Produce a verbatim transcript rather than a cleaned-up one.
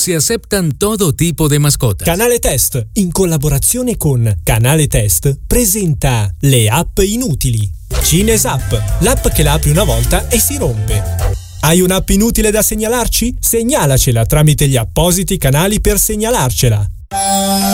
se aceptan todo tipo de mascotas. Canale Test, in collaborazione con Canale Test, presenta le app inutili. Cinesapp, l'app che la apri una volta e si rompe. Hai un'app inutile da segnalarci? Segnalacela tramite gli appositi canali per segnalarcela.